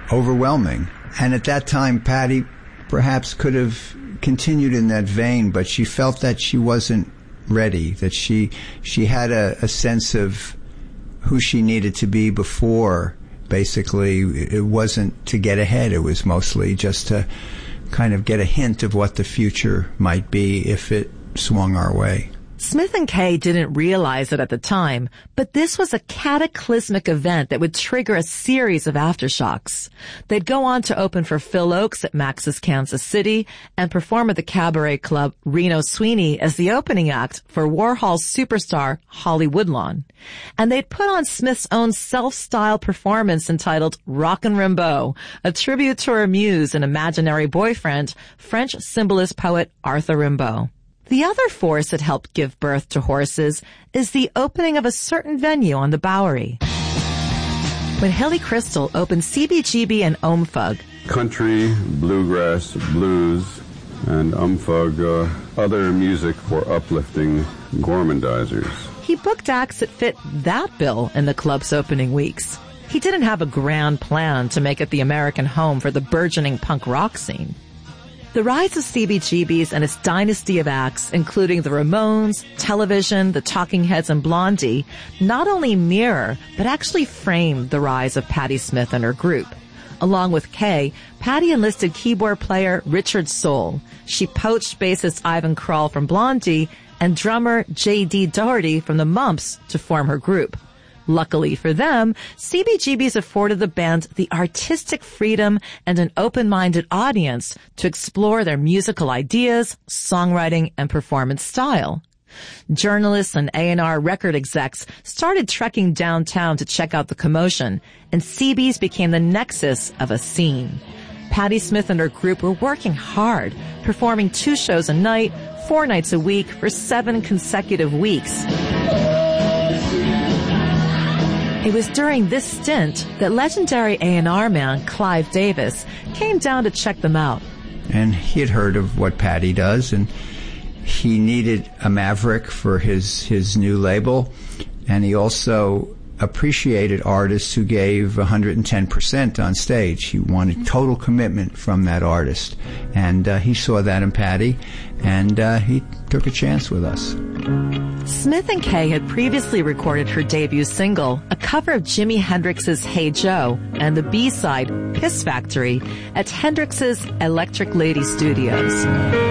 overwhelming. And at that time, Patti perhaps could have continued in that vein, but she felt that she wasn't ready, that she had a sense of who she needed to be before. Basically, it wasn't to get ahead. It was mostly just to kind of get a hint of what the future might be if it swung our way. Smith and Kay didn't realize it at the time, but this was a cataclysmic event that would trigger a series of aftershocks. They'd go on to open for Phil Ochs at Max's Kansas City and perform at the cabaret club Reno Sweeney as the opening act for Warhol's superstar Holly Woodlawn. And they'd put on Smith's own self-styled performance entitled Rockin' Rimbaud, a tribute to her muse and imaginary boyfriend, French symbolist poet Arthur Rimbaud. The other force that helped give birth to Horses is the opening of a certain venue on the Bowery. When Hilly Crystal opened CBGB and Omfug, country, bluegrass, blues, and Omfug, other music for uplifting gormandizers. He booked acts that fit that bill in the club's opening weeks. He didn't have a grand plan to make it the American home for the burgeoning punk rock scene. The rise of CBGB's and its dynasty of acts, including the Ramones, Television, the Talking Heads, and Blondie, not only mirror, but actually frame the rise of Patti Smith and her group. Along with Kay, Patti enlisted keyboard player Richard Soule. She poached bassist Ivan Krall from Blondie and drummer J.D. Doherty from the Mumps to form her group. Luckily for them, CBGB's afforded the band the artistic freedom and an open-minded audience to explore their musical ideas, songwriting, and performance style. Journalists and A&R record execs started trekking downtown to check out the commotion, and CB's became the nexus of a scene. Patti Smith and her group were working hard, performing 2 shows a night, 4 nights a week for 7 consecutive weeks. It was during this stint that legendary A&R man Clive Davis came down to check them out. And he had heard of what Patti does, and he needed a maverick for his new label, and he also appreciated artists who gave 110% on stage. He wanted total commitment from that artist, and he saw that in Patti, and he took a chance with us. Smith and Kay had previously recorded her debut single, a cover of Jimi Hendrix's Hey Joe, and the B-side, Piss Factory, at Hendrix's Electric Lady Studios.